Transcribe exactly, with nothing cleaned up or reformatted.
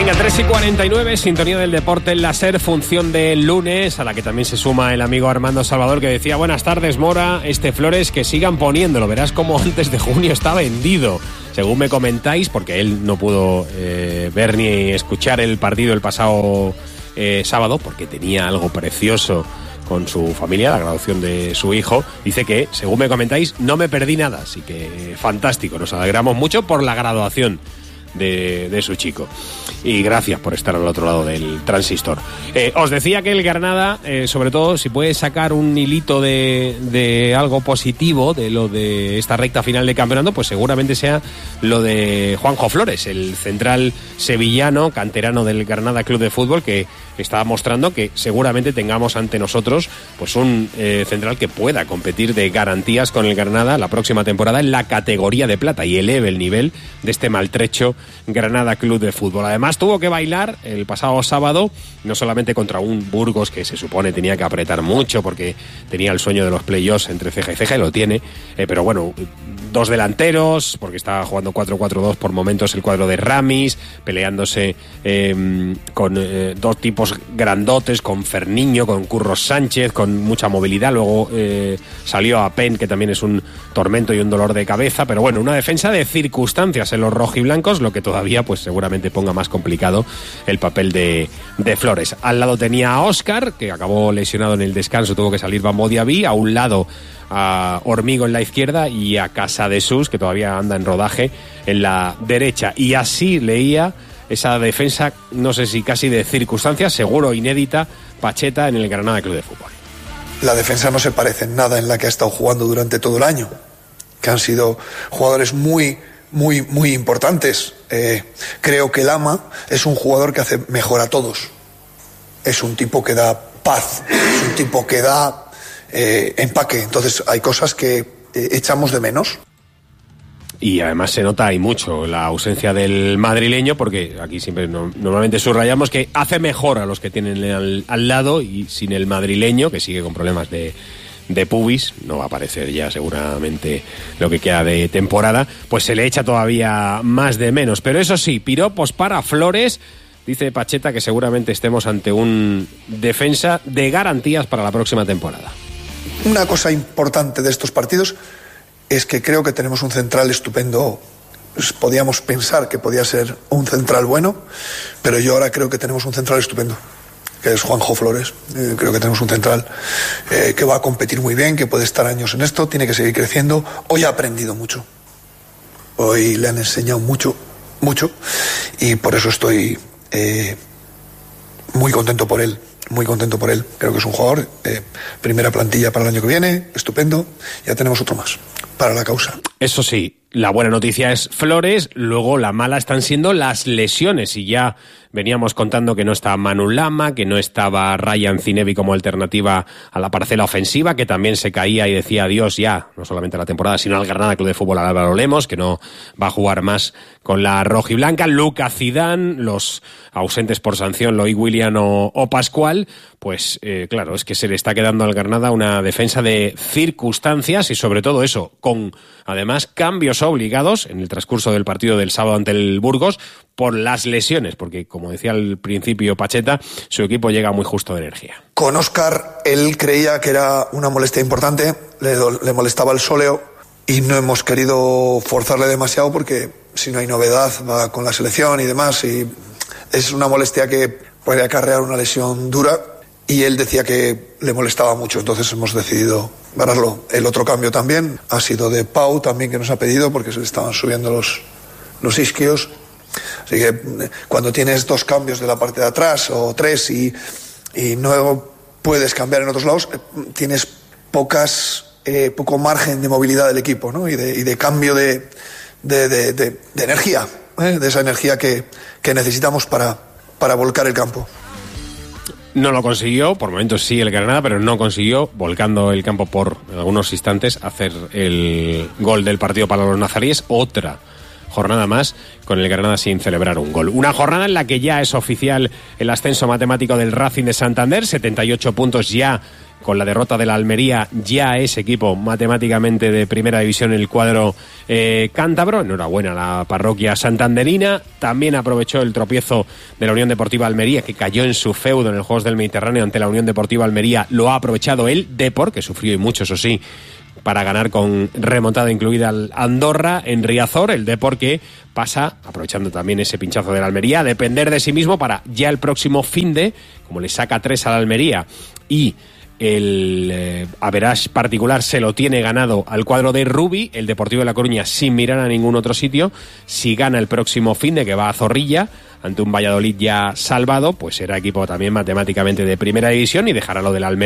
Venga, tres y cuarenta y nueve, sintonía del deporte en la SER, función del lunes, a la que también se suma el amigo Armando Salvador, que decía: buenas tardes, Mora, este Flores, que sigan poniéndolo, verás como antes de junio está vendido. Según me comentáis, porque él no pudo eh, ver ni escuchar el partido el pasado eh, sábado, porque tenía algo precioso con su familia, la graduación de su hijo, dice que, según me comentáis, no me perdí nada, así que fantástico, nos alegramos mucho por la graduación De, de su chico. Y gracias por estar al otro lado del transistor. Eh, os decía que el Granada, eh, sobre todo, si puede sacar un hilito de, de algo positivo de lo de esta recta final de campeonato, pues seguramente sea lo de Juanjo Flores, el central sevillano, canterano del Granada Club de Fútbol, que está mostrando que seguramente tengamos ante nosotros pues un eh, central que pueda competir de garantías con el Granada la próxima temporada en la categoría de plata y eleve el nivel de este maltrecho Granada Club de Fútbol. Además tuvo que bailar el pasado sábado, no solamente contra un Burgos que se supone tenía que apretar mucho porque tenía el sueño de los playoffs entre ceja y ceja, y lo tiene, eh, pero bueno, dos delanteros, porque estaba jugando cuatro cuatro dos por momentos el cuadro de Ramis, peleándose eh, con eh, dos tipos grandotes, con Ferniño, con Curros Sánchez, con mucha movilidad. Luego eh, salió a Penn, que también es un tormento y un dolor de cabeza, pero bueno, una defensa de circunstancias en los rojiblancos, lo que todavía pues seguramente ponga más complicado el papel de, de Flores. Al lado tenía a Óscar, que acabó lesionado en el descanso, tuvo que salir Bambo Diaby, a un lado a Hormigo en la izquierda y a Casadesus, que todavía anda en rodaje, en la derecha. Y así leía esa defensa, no sé si casi de circunstancias, seguro inédita, Pacheta en el Granada Club de Fútbol. La defensa no se parece en nada en la que ha estado jugando durante todo el año, que han sido jugadores muy, muy, muy importantes. Eh, creo que Lama es un jugador que hace mejor a todos. Es un tipo que da paz, es un tipo que da eh, empaque. Entonces hay cosas que eh, echamos de menos. Y además se nota y mucho la ausencia del madrileño, porque aquí siempre no, normalmente subrayamos que hace mejor a los que tienen al, al lado, y sin el madrileño, que sigue con problemas de, de pubis, no va a aparecer ya seguramente lo que queda de temporada, pues se le echa todavía más de menos. Pero eso sí, piropos para Flores. Dice Pacheta que seguramente estemos ante un defensa de garantías para la próxima temporada. Una cosa importante de estos partidos es que creo que tenemos un central estupendo. Podíamos pensar que podía ser un central bueno, pero yo ahora creo que tenemos un central estupendo, que es Juanjo Flores. Eh, creo que tenemos un central eh, que va a competir muy bien, que puede estar años en esto, tiene que seguir creciendo. Hoy ha aprendido mucho. Hoy le han enseñado mucho, mucho, y por eso estoy eh, muy contento por él. Muy contento por él. Creo que es un jugador de primera plantilla para el año que viene, estupendo. Ya tenemos otro más para la causa. Eso sí, la buena noticia es Flores, luego la mala están siendo las lesiones, y ya veníamos contando que no estaba Manu Lama, que no estaba Ryan Zinebi como alternativa a la parcela ofensiva, que también se caía y decía adiós ya, no solamente a la temporada, sino al Granada Club de Fútbol, a Álvaro Lemos, que no va a jugar más con la rojiblanca. Lucas Zidane, los ausentes por sanción, Loic William o, o Pascual, pues eh, claro, es que se le está quedando al Granada una defensa de circunstancias, y sobre todo eso, con además cambios obligados en el transcurso del partido del sábado ante el Burgos por las lesiones, porque como decía al principio Pacheta, su equipo llega muy justo de energía. Con Óscar, él creía que era una molestia importante, le, le molestaba el sóleo, y no hemos querido forzarle demasiado porque si no hay novedad va con la selección y demás, y es una molestia que puede acarrear una lesión dura, y él decía que le molestaba mucho, entonces hemos decidido pararlo. El otro cambio también ha sido de Pau, también, que nos ha pedido, porque se le estaban subiendo los, los isquios. Así que cuando tienes dos cambios de la parte de atrás o tres y, y no puedes cambiar en otros lados, tienes pocas, eh, poco margen de movilidad del equipo, ¿no? y, de, y de cambio de, de, de, de, de energía, ¿eh? de esa energía que, que necesitamos para, para volcar el campo. No lo consiguió, por momentos sí el Granada, pero no consiguió, volcando el campo por en algunos instantes, hacer el gol del partido para los nazaríes. Otra jornada más con el Granada sin celebrar un gol. Una jornada en la que ya es oficial el ascenso matemático del Racing de Santander, setenta y ocho puntos ya con la derrota de la Almería ya es equipo matemáticamente de primera división el cuadro eh, cántabro. Enhorabuena a la parroquia santanderina. También aprovechó el tropiezo de la Unión Deportiva Almería, que cayó en su feudo en el Juegos del Mediterráneo ante la Unión Deportiva Almería. Lo ha aprovechado el Depor, que sufrió y mucho, eso sí, para ganar con remontada incluida al Andorra en Riazor. El Depor que pasa, aprovechando también ese pinchazo de la Almería, a depender de sí mismo para ya el próximo finde, como le saca tres a la Almería y el eh, average particular se lo tiene ganado al cuadro de Rubi, el Deportivo de La Coruña, sin mirar a ningún otro sitio, si gana el próximo finde, que va a Zorrilla ante un Valladolid ya salvado, pues será equipo también matemáticamente de primera división y dejará lo del Almería